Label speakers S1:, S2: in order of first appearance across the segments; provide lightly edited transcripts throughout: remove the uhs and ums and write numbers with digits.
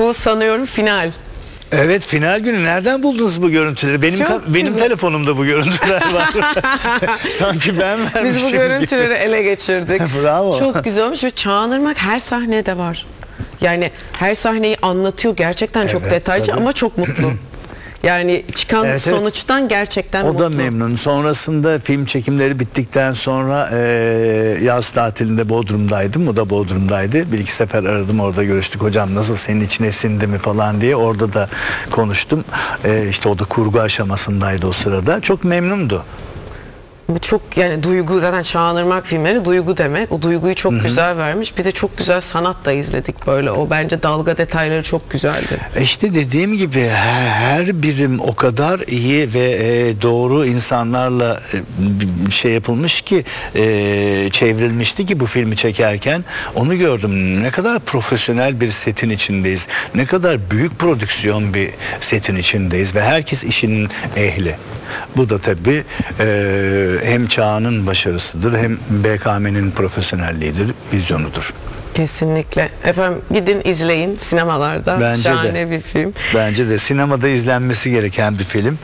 S1: Bu sanıyorum final.
S2: Evet, final günü. Nereden buldunuz bu görüntüleri? Benim telefonumda bu görüntüler var. Sanki ben vermişim.
S1: Biz bu görüntüleri
S2: gibi.
S1: ele geçirdik.
S2: Bravo.
S1: Çok güzel olmuş ve Çağan Irmak her sahnede var. Yani her sahneyi anlatıyor. Gerçekten çok
S2: Evet,
S1: detaycı
S2: tabii.
S1: ama çok mutlu. Yani çıkan
S2: Evet,
S1: sonuçtan gerçekten
S2: o
S1: mutlu.
S2: da memnun. Sonrasında film çekimleri bittikten sonra yaz tatilinde Bodrum'daydım. O da Bodrum'daydı. Bir iki sefer aradım, orada görüştük. Hocam nasıl, senin içine sindi mi falan diye. Orada da konuştum. İşte o da kurgu aşamasındaydı o sırada. Çok memnundu.
S1: Çok yani duygu, zaten Çağan Irmak filmleri duygu demek. O duyguyu çok güzel vermiş. Bir de çok güzel sanat da izledik böyle. O bence dalga detayları çok güzeldi.
S2: İşte dediğim gibi her birim o kadar iyi ve doğru insanlarla şey yapılmış ki, çevrilmişti ki bu filmi çekerken onu gördüm. Ne kadar profesyonel bir setin içindeyiz. Ne kadar büyük prodüksiyon bir setin içindeyiz ve herkes işinin ehli. Bu da tabii hem Çağan'ın başarısıdır hem BKM'nin profesyonelliğidir, vizyonudur.
S1: Kesinlikle. Efendim gidin izleyin sinemalarda.
S2: Bence
S1: Şahane
S2: de.
S1: bir film.
S2: Bence de sinemada izlenmesi gereken bir film.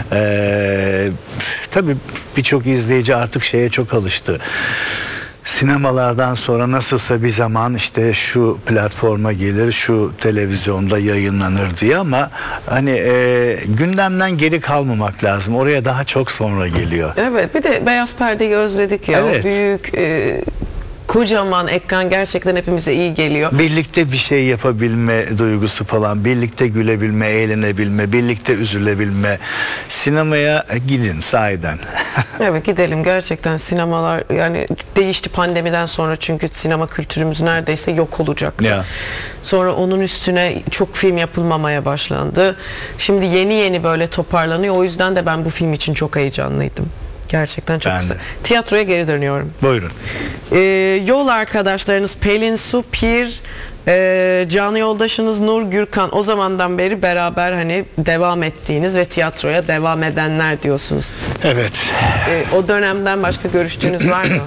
S2: Tabii birçok izleyici artık şeye çok alıştı. Sinemalardan sonra nasılsa bir zaman işte şu platforma gelir, şu televizyonda yayınlanır diye, ama hani gündemden geri kalmamak lazım. Oraya daha çok sonra geliyor.
S1: Evet, bir de beyaz perdeyi özledik ya.
S2: Evet.
S1: O büyük kocaman ekran gerçekten hepimize iyi geliyor.
S2: Birlikte bir şey yapabilme duygusu falan, birlikte gülebilme, eğlenebilme, birlikte üzülebilme. Sinemaya gidin sahiden.
S1: Evet, gidelim gerçekten, sinemalar yani değişti pandemiden sonra, çünkü sinema kültürümüz neredeyse yok olacaktı.
S2: Ya.
S1: Sonra onun üstüne çok film yapılmamaya başlandı. Şimdi yeni yeni böyle toparlanıyor. O yüzden de ben bu film için çok heyecanlıydım. Gerçekten çok
S2: Ben
S1: güzel.
S2: de.
S1: Tiyatroya geri dönüyorum.
S2: Buyurun.
S1: Yol arkadaşlarınız Pelin Su, Pir, canı yoldaşınız Nur Gürkan, o zamandan beri beraber hani devam ettiğiniz ve tiyatroya devam edenler diyorsunuz.
S2: Evet.
S1: O dönemden başka görüştüğünüz var mı?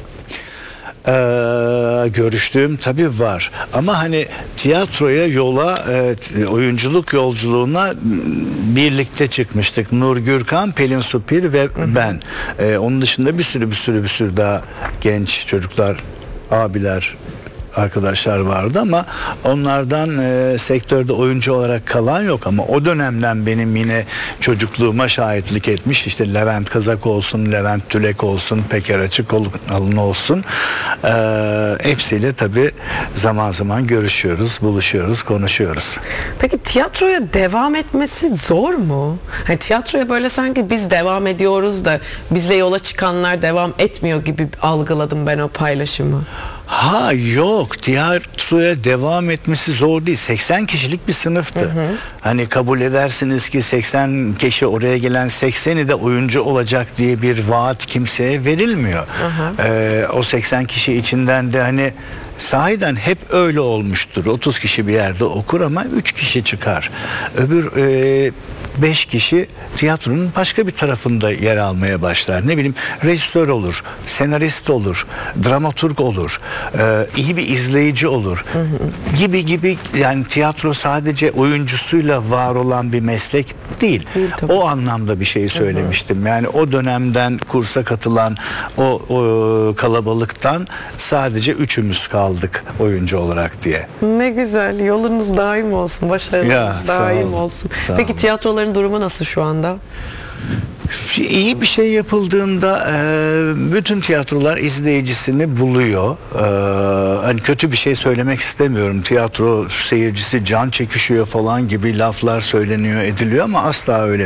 S2: Görüştüğüm tabii var, ama hani tiyatroya, yola, oyunculuk yolculuğuna birlikte çıkmıştık. Nur Gürkan, Pelin Supir ve ben. Onun dışında bir sürü daha genç çocuklar, abiler, arkadaşlar vardı, ama onlardan sektörde oyuncu olarak kalan yok. Ama o dönemden benim yine çocukluğuma şahitlik etmiş işte Levent Kazak olsun, Levent Tülek olsun, Peker Açıkalın olsun, hepsiyle tabii zaman zaman görüşüyoruz, buluşuyoruz, konuşuyoruz.
S1: Peki tiyatroya devam etmesi zor mu? Hani tiyatroya böyle sanki biz devam ediyoruz da bizle yola çıkanlar devam etmiyor gibi algıladım ben o paylaşımı.
S2: Ha yok, tiyatroya devam etmesi zor değil. 80 kişilik bir sınıftı. Hani kabul edersiniz ki 80 kişi, oraya gelen 80'i de oyuncu olacak diye bir vaat kimseye verilmiyor. O 80 kişi içinden de hani sahiden hep öyle olmuştur. 30 kişi bir yerde okur ama 3 kişi çıkar. Öbür 5 kişi tiyatronun başka bir tarafında yer almaya başlar. Ne bileyim, rejisör olur, senarist olur, dramaturg olur, iyi bir izleyici olur. Gibi yani tiyatro sadece oyuncusuyla var olan bir meslek değil. O anlamda bir şey söylemiştim. Yani o dönemden kursa katılan o kalabalıktan sadece üçümüz kaldık oyuncu olarak diye.
S1: Ne güzel. Yolunuz daim olsun. Başarınız daim olsun. Peki tiyatroların durumu nasıl şu anda?
S2: İyi bir şey yapıldığında bütün tiyatrolar izleyicisini buluyor. Hani kötü bir şey söylemek istemiyorum. Tiyatro seyircisi can çekişiyor falan gibi laflar söyleniyor, ediliyor, ama asla öyle